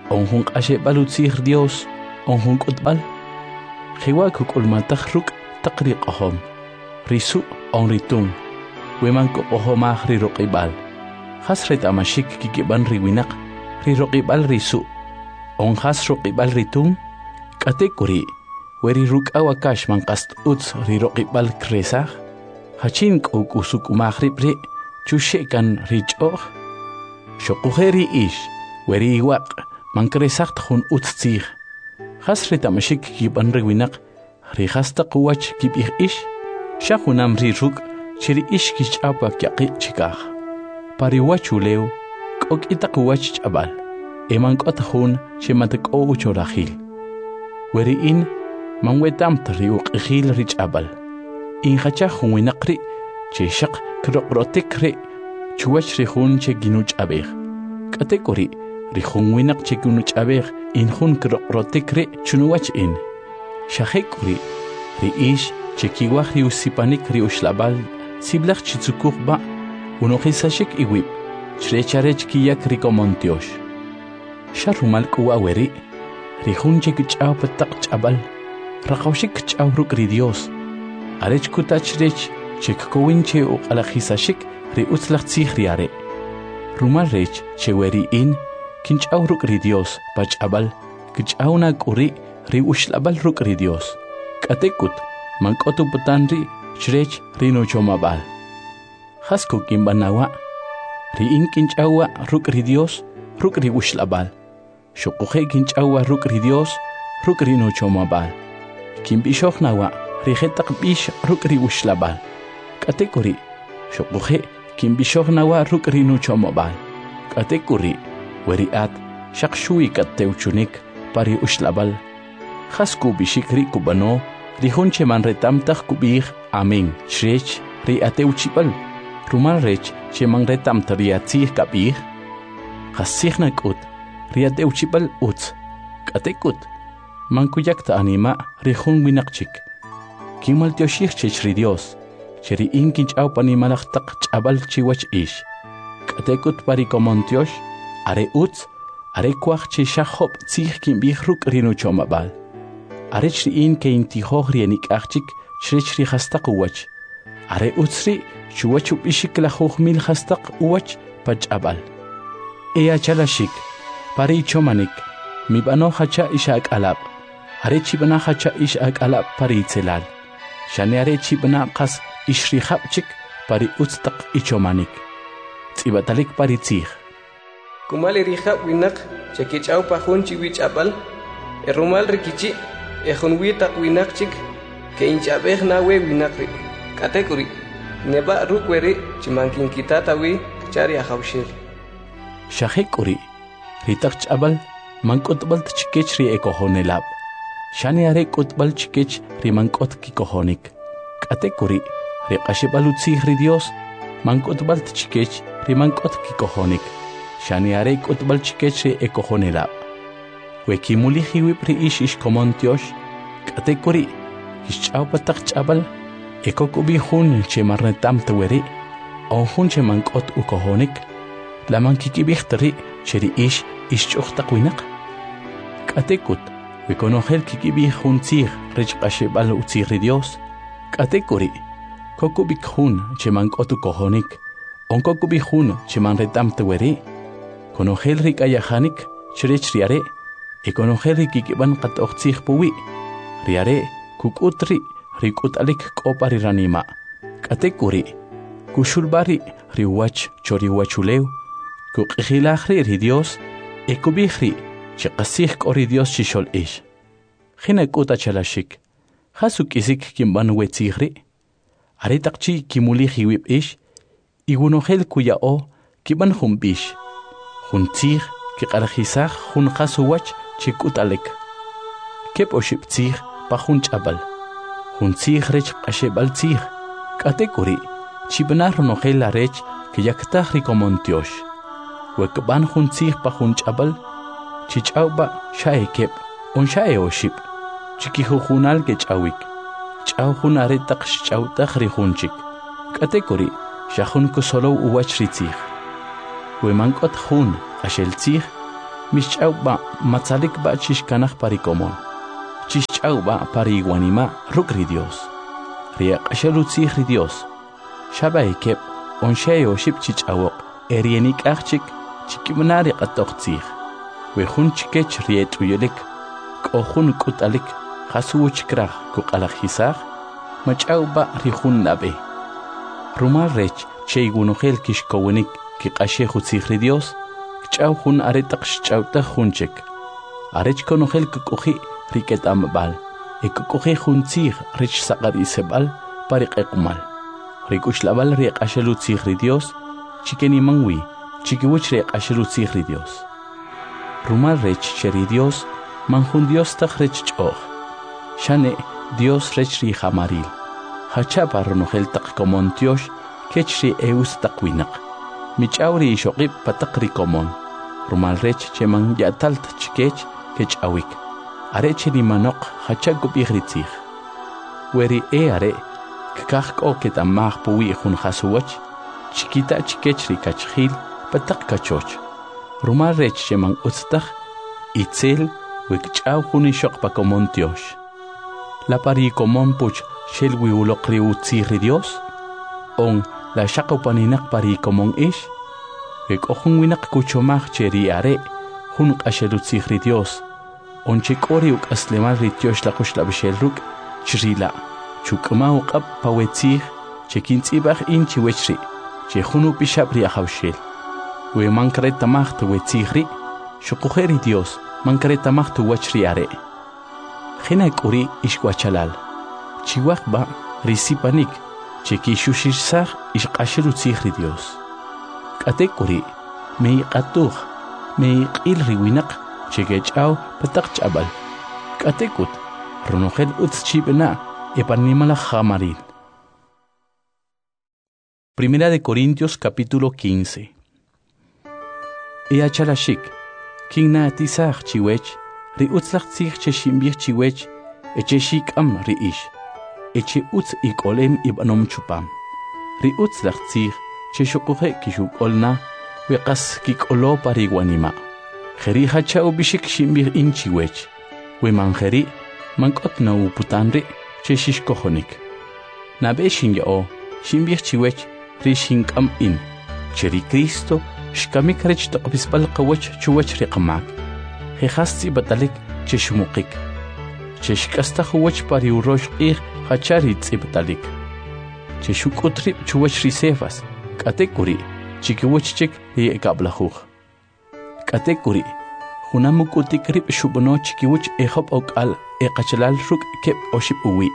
onjun q'axeb'al utzij Dios onjun k'utb'al jiwa kuk'ulmantaj ruk' taq riq'ojom risu' on ritun weman koq'ojomaj riroq'ib'al jas ret'amaxik kikib'an riwinaq riroq'ib'al risu' on jas roq'ib'al ritun k'ate kuri weri ruk'aw akax man qast utz riroq'ib'al kresaj hachin k'uk usuk'umaj rib'ri chuxe'kan rich'oj xoquje ri'ix weri iwaq man kresaj jun utz tzij jas ret'amaxik kikib'an riwinaq ri jas taq uwach kib'ij ix xa junam ri ruk' chiri ix kich'aw pa kyaqi' chikaj pari wach ulew k'ok'i taq uwach ch'ab'al eman k'ot jun che matak'o uchorajil weri in man wetamt ri uq'ijil ri ch'ab'al in jachaj jun winaq ri che xaq kroq'rotik ri chuwach ri jun che ginuch'ab'ej k'ate k'ori ri jun winaq che ginuch'ab'ej in jun kroq'rotik ri chunuwach in xaje k'ori ri ix che kiwaj ri usipanik ri uxlab'al siblaj chitzukuj ba' unojisaxik iwib' chrecharech kiyak ri komontiox xa rumal k'uwa weri ri jun che kich'aw pa taq ch'ab'al raqawxik kich'aw ruk' ri Dios arech kutach rech che kkowin che uq'alajisaxik ri utz laj tzij ri are rumal rech che weri in kinch'aw ruk' ri Dios pa ch'ab'al kich'aw na k'uri ri uxlab'al ruk' ri Dios k'ate kut man k'otu putan ri chrech ri nochomab'al jas kuk'inb'anawa' ri in kinch'awwa ruk' ri Dios ruk' ri uxlab'al xoquje kinch'awwa ruk' ri Dios ruk' ri nochomab'al kinb'ixoj nawa' ri jetaq b'ix ruk' ri uxlab'al k'ate k'ori xoquje kinb'ixoj nawa' ruk' ri nochomab'al k'ate k'ori weri at xaq xuy kattewchunik pa ri uxlab'al jas kub'ixik ri kub'ano ri jun che man retam taj kub'ij amén chrech ri atewchib'al rumal rech che man retam ta ri atzij kab'ij jas tzij na k'ut ri atewchib'al utz k'ate k'ut man kuyak ta anima' ri jun winaq chik kinmaltioxij chech ri Dios che ri in kinch'aw pa nimalaj taq ch'ab'al chiwach ix k'ate k'ut pa ri komontiox are utz are kuaj che xa job' tzij kinb'ij ruk' ri nochomab'al arech ri in ke intijoj ri enik'aj chik chrech ri jastaq uwach are utz ri chuwach ub'ixik lajuj mil jastaq uwach pa ch'ab'al e achalaxik pa ri ichomanik mib'anoj hacha ix ak'alab' are chib'na hacha ix ak'alab' pa ri itzelal xane are chib'na qas ix ri jab' chik pa ri utz taq ichomanik tz'ib'atalik pa ri tzij kumal ri jab' winaq che kich'aw pa jun chiwi ch'ab'al e rumal ri kichi' e jun wi taq winaq chik ke inch'ab'ej na we winaq ri k'ate k'ori neba' ruk' weri chiman kinkita wi kicha' ajawxel xaje k'ori ri taq ch'ab'al man k'utb'al chikech ri ekojonelab' xani are k'utb'al chikech ri man k'ot kikojonik k'ate k'ori ri q'axib'al utzij ri Dios man k'utb'al chikech ri man k'ot kikojonik xani are k'utb'al chikech ri ekojonelab' we kimulij iwib' ri ix ix komontiox k'ate k'ori kixch'aw pa taq ch'ab'al e kok'ub'ij jun che man retam ta weri o jun che man k'ot ukojonik la man kikib'ij ta ri che ri ix ixch'uj taq winaq k'ate k'ut we konojel kikib'ij jun tzij rech q'axib'al utzij ri Dios k'ate k'ori kok'ub'ik jun che man k'ot ukojonik on kok'ub'ij jun che man retam ta weri konojel ri k'ayajanik chrech ri are e konojel ri kikib'an qat'oj tzij puwi' ri are kuk'ut ri ri k'ut'alik k'o pa ri ranima' k'ate k'ori kuxulb'a ri ri uwach cho ri uwachulew kuq'ijilaj ri ri Dios e kub'ij ri che qasij k'o ri Dios chixol'ix jina k'ut achalaxik jas uk'isik kinb'an we tzij ri are taq chi' kimulij iwib' ix y wunojel kuya'o kib'an jun b'ix jun tzij kiq'alajisaj jun qas uwach che k'ut'alik keb' oxib' tzij pa jun ch'ab'al jun tzij rech q'axeb'al tzij k'ate k'ori chib'na ronojel arech kiyaktaj ri komontiox we kb'an jun tzij pa jun ch'ab'al chich'aw ba' xa e keb' on xa e oxib' chikijujunal kech'awik ch'aw jun are taq xch'awtaj ri jun chik k'ate k'ori xa jun kusolow uwach ri tzij we man k'ot jun q'axel tzij misch'awba matzalik ba chishkanaj parikomon chisch'awba pariguanima rukri Dios riaq'axalutzij ri Dios xabaykeb onshayo shib chich'awoq erienik achchik chikimnari qatoqtzij wejun chikech riet'uyolik k'ojun k'ut'alik jasuwchkraj kuq'alajisaj mach'awba rijun nab'e rumal rech cheygunojel kixkowinik kiq'axej utzij ri Dios kch'aw jun aretaq xch'awtaj junchik arech konojel kuk'uji rik'et'amb'al e kuk'uji jun tzij rech saqar'iseb'al pariq'equmal rik'uxlab'al riq'axel utzij ri Dios chikenimanwi chikiwich riq'axel utzij ri Dios rumal rech cheri Dios man jun Dios taj rech ch'oj xane Dios rech ri jamaril hachapa ronojel taq komon tiox kech ri eus taq winaq mich'awri ixoqib pataq ri komon rumal rech cheman ya'talt chikech kech'awik are cheri manoq hacha kub'ij ri tzij weri e are kkaj k'o ket'amaj puwi jun jasuwach chikita chikech ri kachjil pataq kachoch rumal rech cheman utz taj itzel wekch'aw jun ixoq pa komon tiox la pari komon puch shel wiuloq ri utzij ri Dios on la xaqopaninaq pari komon ish wek'ojun winaq kuchomaj cheri are jun q'axel utzij ri Dios on chek'ori uk'aslemal ri tiox la quxlab'ixel ruk' chrila chuk'ma uq'ab pa wetzij chekintz'ib'aj in chiwech ri che jun upixab' ri ajawxel we man karetamaj tuwetzij ri xuquje ri Dios man karetamaj tuwach ri are jena k'uri ixwachalal chiwaqba risipanik chekixuxisaj ixq'axel utzij ri Dios k'ate k'uri meiq'atuj meiq'il ri winaq chekech'aw pataq ch'ab'al k'ate k'ut ronojel utz chib'na epanimalaj jamaril. Primera de Corintios capítulo quince. E achalashik kingna tisaj chiwech ri utzlaj tzij che shimbij chiwech eche shik'am ri ish eche utz ik'olem ib'anom chupam ri utzlaj tzij che xuquje kixuk'olna weqas kik'olo pariguanima jeri hacha ubishik shimbij in chiwech we manjeri mank'ot na uputan ri che xixkojonik nabe xinya'o shimbij chiwech ri xink'am in cheri Cristo xkamik rech toqbispal qawach chuwach riqmak jejasti batalik che xumuqik che xk'astaj uwach pari urox q'ij hachari tz'ibtalik che xuk'utrib' chuwach ri Cefas k'ate k'uri chikiwach chik ri ek'ablajuj k'ate k'uri junam uk'utik rib' xub'no chikiwach ejob' ok'al eqachalal ruk' keb' oxib' uwi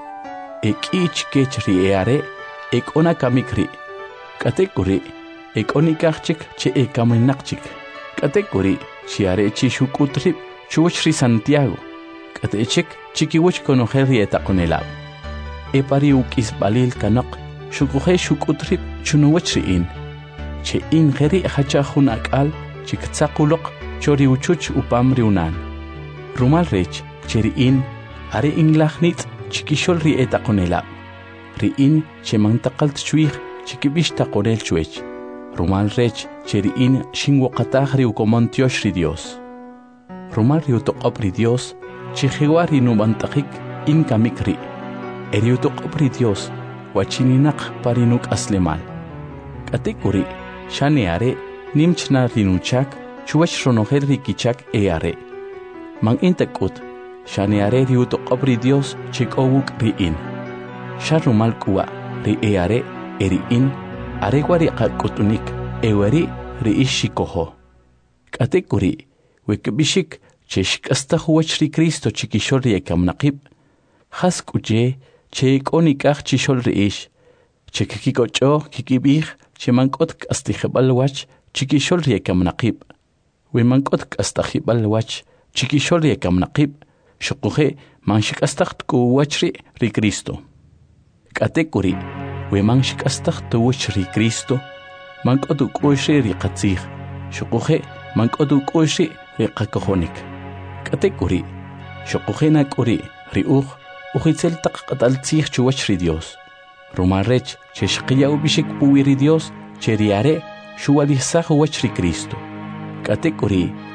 ek'i chikech ri e are ek'ona kamik ri k'ate k'uri ek'onikaj chik che ekaminaq chik k'ate k'uri xiare chi xuk'utrib' chuwach ri Santiago k'ate chik chikiwach konojel ri etaqonelab' e pari uk'isb'alil kanoq xukuje xuk'utrib' chunuwach ri in che in jeri hacha jun ak'al chiktzaq chori uchuch upam ri unan rumal rech cheri in are inlaj nitz chikixol ri etaqonelab' ri in cheman taqalt chuij chikib'ix taqonel chuech rumal rech cheri in xinwoqataj ri ukomon tiox ri Dios rumal ri utoq'ob' ri Dios chijiwa ri nub'ant'aqik in kamik ri eri utoq'ob' ri Dios wachininaq pari nuk'aslemal k'ate k'uri xane are nimchna ri nuchak chuwach ronojel ri kichak e are man in tak'ut xane are ri utoq'ob' ri Dios chik'o wuk' ri in xa rumal k'uwa ri e are eri in are wari qak'utunik ewari ri ix xikojo k'ate k'uri wekb'ixik che xk'astaj uwach ri Cristo chikixol ri ekamnaqib' jas k'uche che k'onikaj chixol ri ix che kikik'och'o kikib'ij che mank'ot k'astijeb'al wach chikixol ri ekamnaqib' we mank'ot k'astajib'al wach chikixol ri ekamnaqib' xuquje man xik'astaj tk'u wach ri ri Cristo k'ate k'uri we man xik'astaj tuwach ri Cristo mank'ot uk'ux ri ri qatzij xuquje mank'ot uk'ux ri ri qakojonik k'ate k'uri xuquje na k'uri ri uj ujitzel taq q'at'al tzij chuwach ri Dios rumal rech che xqiya ubixik puwi ri Dios che ri are xuwalisaj wach ri Cristo k'ate k'uri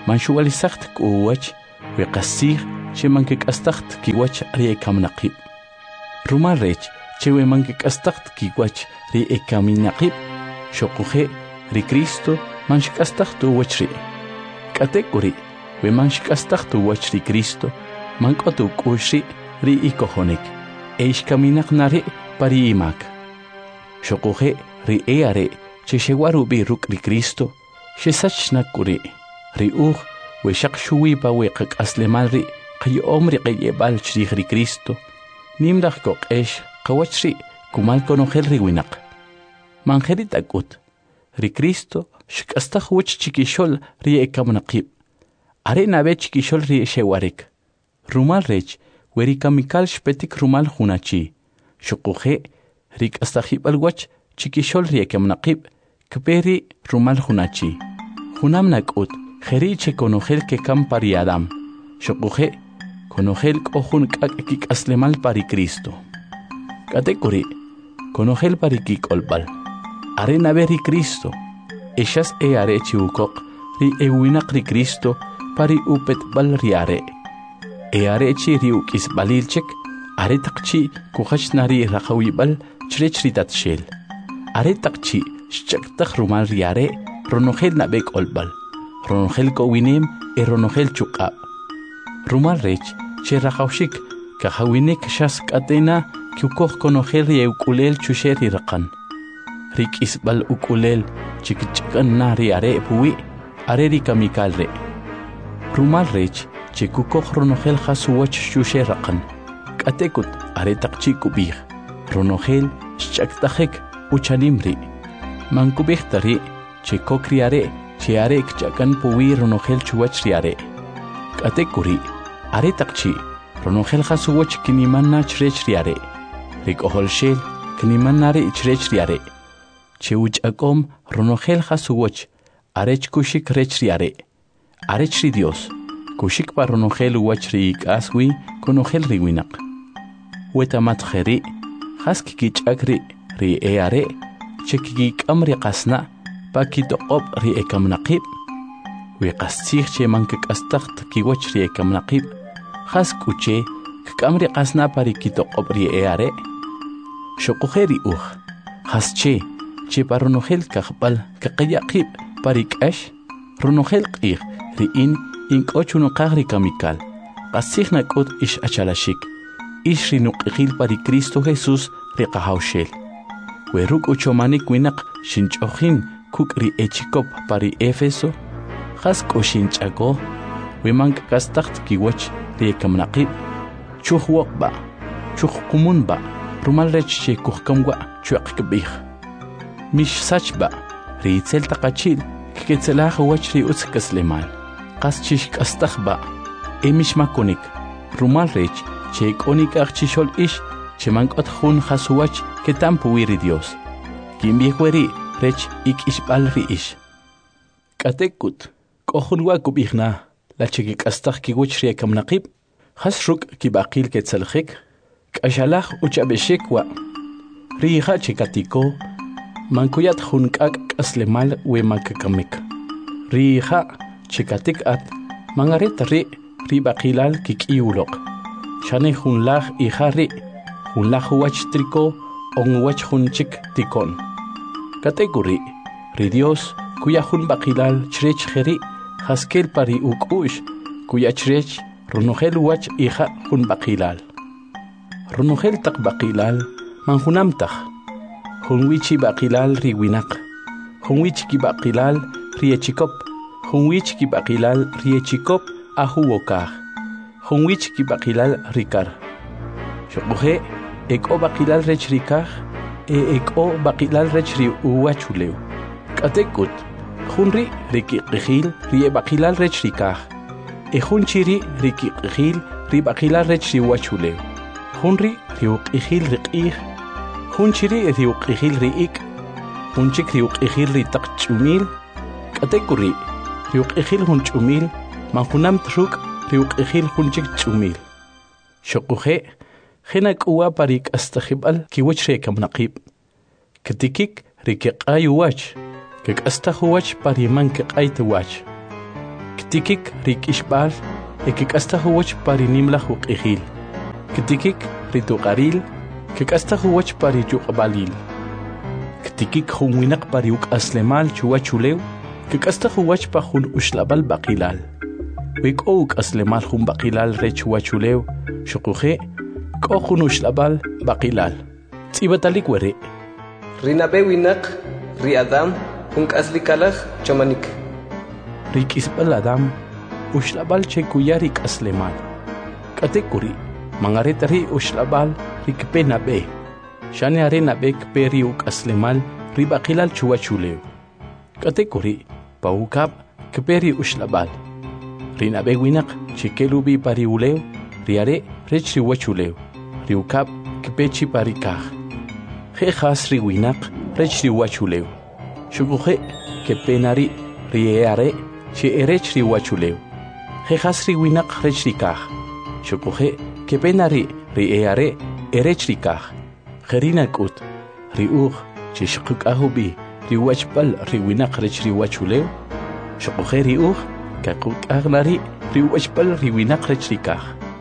manshuwalisaqt k'uwach weqasij che mankek'astaqt kiwach ri ekamnaqib rumal rech che we mankek'astaqt kiwach ri ekaminaqib shoquje ri Cristo manshk'astaqt uwach ri k'atek'uri we manshk'astaqt uwach ri Cristo mank'otu k'uxri ri ikojonik eishkaminaq nari pari imak shoquje ri eare che shewaru bi ruk ri Cristo shesachna kuri ri uj we shaqshuwi pa we qaslemal ri qi omri qiyebal chri ri Cristo nimraq qoqesh qawachri kumal konojel ri winaq manjeri takut ri Cristo shk'astaj wuch chikishol ri ekamnaqib are nabe chikishol ri shewarek rumal rech we ri kamikal shpetik rumal junachi shuquje ri k'astajib'al wach chikishol ri ekamnaqib kperi rumal junachi junam nak'ut jeri che konojel ke kam pari Adam shuquje konojel k'ojun k'ak' kik'aslemal pari Cristo k'atek'uri konojel pari kik'olb'al are nabe ri Cristo eshas e are chiukoq ri ewinaq ri Cristo pari upetb'al ri are e are chi ri uk'isb'alilchek are taqchi kujach nari raqawib'al chrech ri tatxel are taqchi xchaktaj rumal ri are ronojel nabe k'olb'al ronojel k'owinem e ronojel chuq'ab' rumal rech che raqawxik kajawinek xas k'atena kiukoj konojel ri ewk'ulel chuxe ri raqan ri k'isb'al uk'ulel chikch'ak'an na ri are puwi are ri kamikal re rumal rech che kukoj ronojel jasuwach xuxe raqan k'atekut are taqchi kub'ij ronojel xch'aktajek uchanim ri mankub'ij tari che kok ri are che are kch'akan puwi ronojel chuwach ri are k'atekuri are taqchi ronojel jasuwach kinimanna chrech ri are ri k'ojolxel kinimanna ri chrech ri are che uch'akom ronojel jasuwach are chkuxik rech ri are are ri Dios kuxik pa ronojel uwach ri ik'aswi konojel ri winaq wetamat jeri jas kikich'ak ri ri e are che kikik'am ri qasna pa kitoqob ri ekamnaqib we qastzij che mankek'astaqt kiwach ri ekamnaqib jas k'uche kk'am ri qasna pa ri kitoqob ri e are shoquje ri uj jas che che pa ronojel kajb'al kaqiyaqib pa ri k'ax ronojel q'ij ri in ink'ochunuqaj ri kamikal qastzij nak'ut ix achalaxik ix ri nuq'ijil pa ri Cristo Jesús ri qajawxel we ruk' uchomanik winaq xinch'ojin kuk' ri echikop pa ri Éfeso jas k'uxinch'ako we mank'astaqt kiwach ri ekamnaqib chuj woqb'a chuj qumunb'a rumal rech che kujkamwa chuaq kb'ij mix sachb'a ri itzel taqachil kiketzelaj wach ri utz kaslemal qas chix k'astajb'a e mix makonik rumal rech che k'onik aj chixol ix che mank'ot jun jasuwach ketam puwi ri Dios kinb'ij weri rech ik'ixb'al ri ix k'atekut k'ojun wa kub'ijna la che kik'astaj kiwach ri ekamnaqib jas ruk' kib'aqil ketzeljek k'axalaj uch'ab'exik wa ri ija che katiko mankuyat jun k'ak' k'aslemal we mankakamik ri ija che katik'at mangaret ri ri b'aqilal kik'iwloq xane jun laj ija ri jun laj uwach triko on uwach jun chik tikon katekuri ri Dios kuya jun b'aqilal chrech jeri jaskel pa ri uk'u'x kuya chrech ronojel uwach ija jun b'aqilal ronojel taq b'aqilal manjunam taj jun wichi b'aqilal ri winaq jun wichi kib'aqilal ri echikop jun wichi kib'aqilal ri echikop aju wokaj jun wichi kib'aqilal ri kar xoquje ek'o b'aqilal rech ri kaj e ek'o b'aqilal rech ri uwach ulew k'atekut jun ri ri kiq'ijil ri b'aqilal rech ri kaj e jun chiri ri kiq'ijil ri b'aqilal rech ri uwach ulew jun ri ri uq'ijil ri q'ij jun chiri ri uq'ijil ri ik' jun chik ri uq'ijil ri taq ch'umil k'atekuri ri uq'ijil jun ch'umil manjunam truk' ri uq'ijil jun chik ch'umil xoquje jena k'uwa pa ri k'astajib'al kiwach ri ekamnaqib kitikik ri kiq'ay uwach kik'astaj uwach pa ri man kiq'ay tuwach Kitikik rik ishbal, ekikasta huwach pari nimla huqihil. Kitikik rituqaril, kikasta huwach pari yuqbalil. Kitikik hunwinak pari uk aslemal chuwachulew, kikasta huwach pa hun ushlabal baqilal. Wik uk aslemal hun baqilal re chuwachulew, shukuhe, ko hun ushlabal baqilal. Tsibatalik were. Rinabe winak, ri Adam, hun aslikalaj chamanik. Rik isbal Adam, ushlabal che kuyarik aslemal. Katekuri, mangaretari ushlabal rik penabe. Shane arena bek peri uk aslemal ribaqilal chuwachulew. Katekuri, paukab kperi ushlabal. Rinabe winak chikelubi pari ulew, riare rech riwachulew. Riukab kpechi parikaj. He khas riwinak rech riwachulew. Shukuhe kepenari rieare che erech riwachulew. He khas riwinak rech rikaj. Shukuhe kepenari rieare erech rikaj. Kherina kut riuj che shquk ahubi riwachbal riwinak rech riwachulew. Shukuhe riuj kakuk agnari riwachbal riwinak rech rikaj.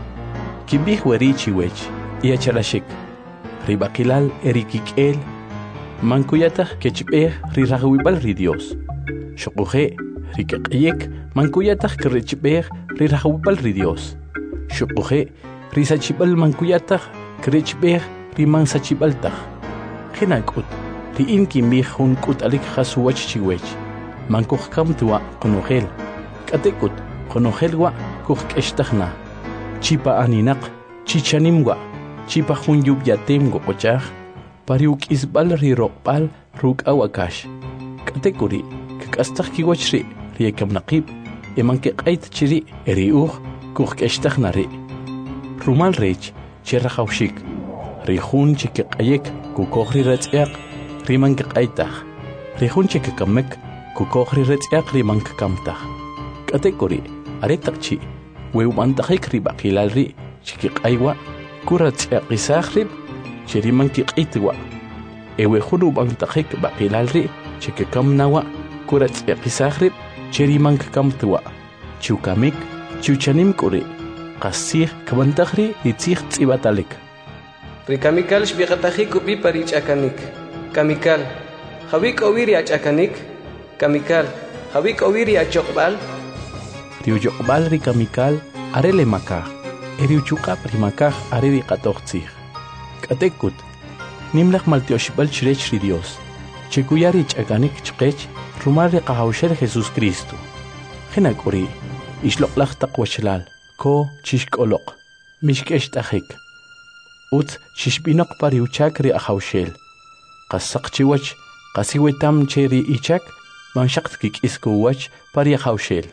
Kibih weri chiwech iachalashik. Ribaqilal erikik'el mankuyataq kechb'ej riraqwib'al ri Dios. Shukuhe rikaq'iyek mankuyataq krichb'ej riraqwib'al ri Dios. Shukuhe risachib'al mankuyataq krichb'ej rimansachib'altaq. Qina k'ut ri'in kimbij jun k'ut'alik qasuwach chiwech. Mankujkam tuwa qunujel. K'ate k'ut qunujel wa kujk'extajna. Chipa aninaq chichanim wa. Chipa jun yubyatem go'ochaj, pari uk isbal ri roqbal ruk awakash. Katekuri, kikastaj kiwach ri riekam naqib, eman keqait chiri eri uj kuj keshtaj nari. Rumal rech, cherra hawshik, ri jun chikaqayek kukoj ri retz'eaq, ri man keqaitaj, ri jun chikakamek kukoj ri retz'eaq ri man kekamtaj. Katekuri, aretaqchi, weubantajik ri baqilal ri chikiqaywa, kurat aqisakhrib cheriman kiqitwa ewe khunu bantakhik baqilalri chikekamnawa kurat aqisakhrib cheriman kamtwa chukamik chuchanim kuri qasih kabantakhri itzig tsibatalik rikamikal shbiqatakhik ubi parich akanik kamikal hawik owiri achakanik kamikal hawik owiri achoqbal tiu joqbal rikamikal arele makah Eriuchuqa primakaj areri qatoqtzij. K'atekut, nimlaj maltioshibal chirech ri Dios. Chekuyari ch'akanik chqech rumal ri qahawshel Jesús Cristo. Jena k'uri, ixloqlaj taq wachlal, ko chixk'oloq, mixk'ex t'ajik. Utz xixb'inoq pariuchak ri ahawshel. Qasaq chiwach, qasiwetam che ri ichak, manxaq tkik'iskuwach pari ahawshel.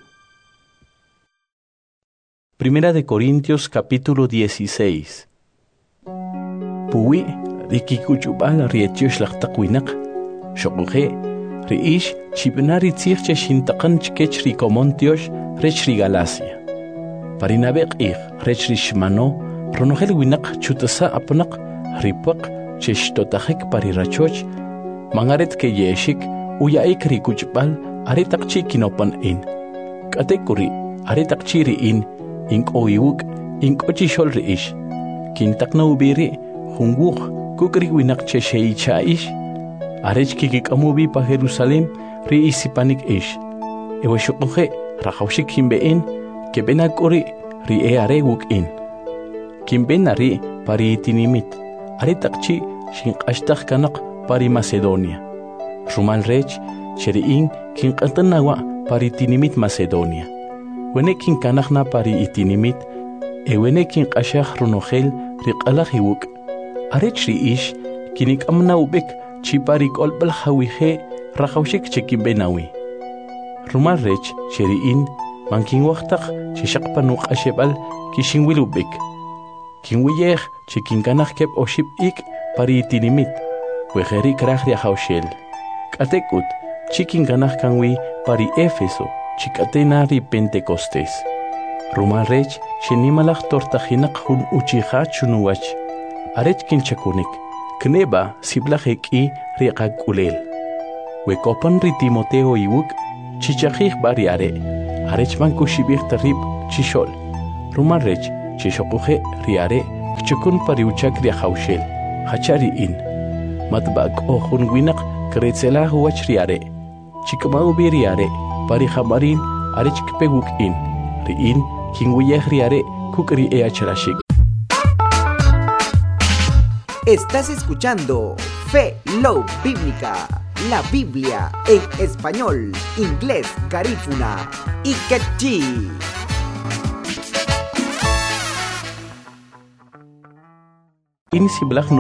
Primera de Corintios capítulo dieciséis. Puwi rikikuchubal rietiosh laqtaqwinak. Shoquhe riish chibnari tzirche shintaqan chkech rikomontiosh rech rigalacia. Parinabeq ig rech rishmano ronogel winak chutasa apnak ripuq cheshtotajek parirachoch mangaret ke yeshik uyaik rikuchbal aretaqchi kinopan in. Katekuri aretaqchi riin Inkoiuk, inkochishol reish. Kintakna ubiri, hunguk, kukri winak chesheicha ish. Arech kikikamubi pa Jerusalem, ri isipanik ish. Ewe shukuhe, rakawshik kimbein, kebenakuri, ri earewuk in. Kimbenari, pari itinimit. Aretakchi, shinkashtak kanak, pari Macedonia. Rumal rech, cheriin, kinkantanawa, pari itinimit Macedonia. Wenekin kanakna pari itinimit, e wenekin qashaj runojel riqalajiwuk. Arech riish, kinik amna ubek, chipari kolbal hawije, rajawshik chekimbenawi. Rumal rech, cheriin, mankin waqtaq, chishaqpanuk ashebal, kishinwil ubek. Kinwiyej, chekinkanaj kep oshib ik, pari itinimit, wejeri kraj riajawshel. Katekut, chikinkanaj kanwi pari Éfeso. Chikatena ri Pentecostés. Rumal rech, shenimalaj tortajinak jun uchija chunuwach. Arech kinchakunik, kneba siblajek i riqak ulel. Wekopan ri Timoteo iwuk, chichajij bariare. Arech man kushibir tarib chishol. Ruman rech chishokuhe riare chukun pariuchak ria haushel. Hachari in. Matbak ohun winak kretzela huach riare. Chikmau bi riare. Pari hamarin arech kpeguk in. Riin kingwiyeh riare kukri eachrashik. Estás escuchando Fe Love Bíblica, la Biblia en español, inglés, garífuna y quechí. In siblah